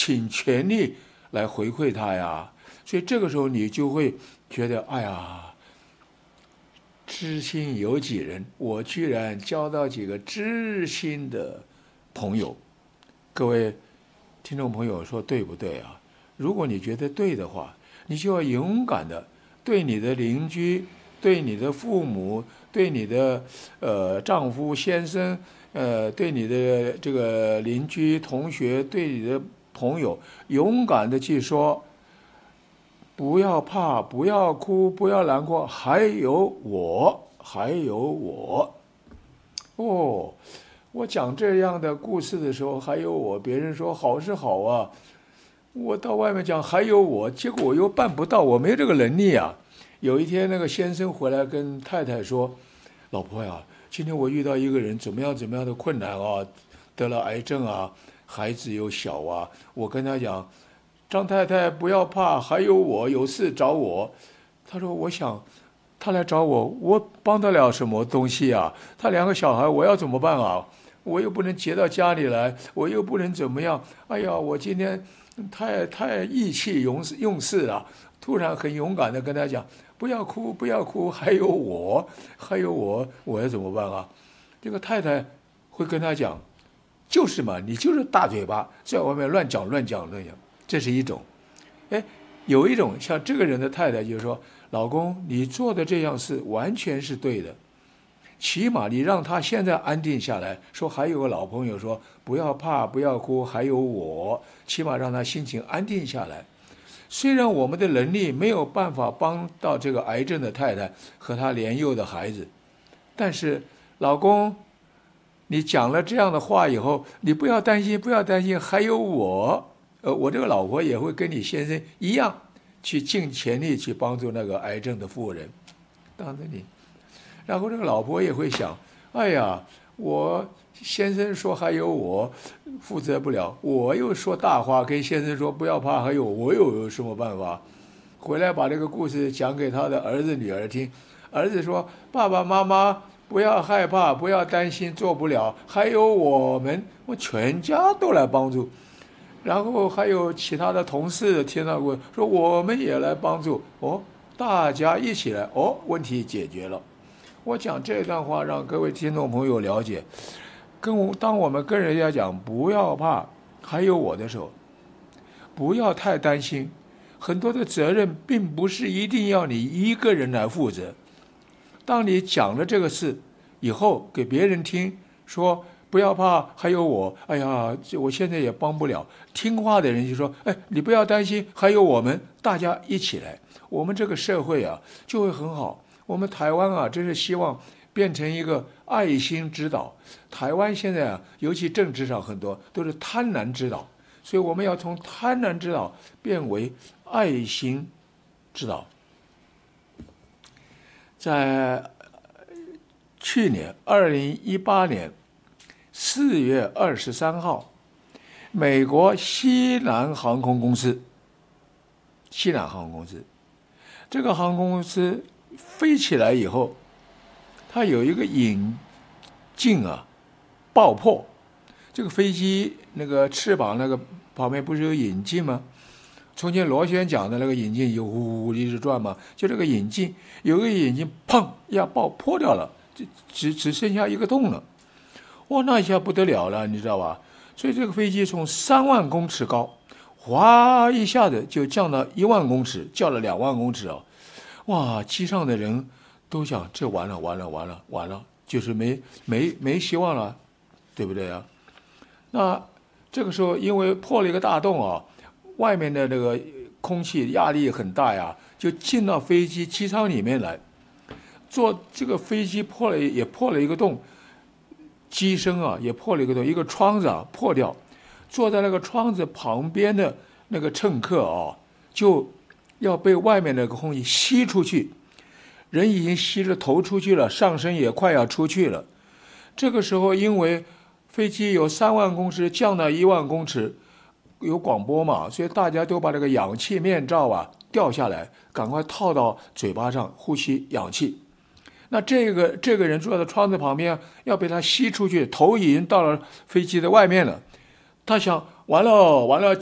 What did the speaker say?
请全力来回馈他呀。所以这个时候你就会觉得，哎呀，知心有几人？我居然交到几个知心的朋友。各位听众朋友说对不对啊？如果你觉得对的话，你就要勇敢的对你的邻居、对你的父母、对你的丈夫、先生，对你的这个邻居、同学、对你的朋友，勇敢的去说，不要怕，不要哭，不要难过，还有我，还有我。哦，我讲这样的故事的时候，还有我，别人说好是好啊，我到外面讲还有我，结果我又办不到，我没这个能力啊。有一天，那个先生回来跟太太说：“老婆呀，今天我遇到一个人，怎么样怎么样的困难啊，得了癌症啊，孩子又小啊。我跟他讲，张太太不要怕，还有我，有事找我。”他说：“我想，他来找我，我帮得了什么东西啊？他2个小孩，我要怎么办啊？我又不能接到家里来，我又不能怎么样。哎呀，我今天太意气用事了。”突然很勇敢的跟他讲：“不要哭，不要哭，还有我，还有我，我要怎么办啊？”这个太太会跟他讲：“就是嘛，你就是大嘴巴，在外面乱讲。”这是一种。哎，有一种像这个人的太太就是说：“老公，你做的这样事完全是对的，起码你让他现在安定下来。说还有个老朋友说不要怕，不要哭，还有我，起码让他心情安定下来。虽然我们的能力没有办法帮到这个癌症的太太和她年幼的孩子，但是老公，你讲了这样的话以后，你不要担心，不要担心，还有我，我这个老婆也会跟你先生一样，去尽全力去帮助那个癌症的妇人，当着你。然后这个老婆也会想，哎呀，我先生说还有我负责不了，我又说大话跟先生说不要怕，还有我有什么办法？回来把这个故事讲给他的儿子女儿听，儿子说：“爸爸妈妈不要害怕，不要担心，做不了，还有我们，我全家都来帮助。”然后还有其他的同事听到过说我们也来帮助，大家一起来，问题解决了。我讲这段话让各位听众朋友了解，当我们跟人家讲不要怕，还有我的时候，不要太担心，很多的责任并不是一定要你一个人来负责。当你讲了这个事以后给别人听，说不要怕，还有我，哎呀，我现在也帮不了，听话的人就说，你不要担心，还有我们，大家一起来，我们这个社会啊就会很好。我们台湾啊真是希望变成一个爱心之岛。台湾现在啊，尤其政治上很多都是贪婪之岛，所以我们要从贪婪之岛变为爱心之岛。在去年2018年4月23号，美国西南航空公司这个航空公司飞起来以后，它有一个引擎啊爆破。这个飞机那个翅膀那个旁边不是有引擎吗？从前螺旋桨的那个引擎有呼一直转嘛，就这个引擎有个引擎砰一下爆破掉了，只剩下一个洞了。那一下不得了了，你知道吧？所以这个飞机从3万公尺高，哗一下子就降到1万公尺，降了2万公尺哦。哇，机上的人都想这完了，就是没希望了，对不对啊？那这个时候因为破了一个大洞啊，外面的那个空气压力很大呀，就进到飞机机舱里面来。这个飞机破了一个洞，机身啊也破了一个洞，一个窗子啊破掉。坐在那个窗子旁边的那个乘客啊，就要被外面那个空气吸出去，人已经吸着头出去了，上身也快要出去了。这个时候因为飞机有3万公尺降到1万公尺，有广播嘛，所以大家都把这个氧气面罩啊掉下来，赶快套到嘴巴上呼吸氧气。那这个人坐在窗子旁边，要被他吸出去，头已经到了飞机的外面了。他想完了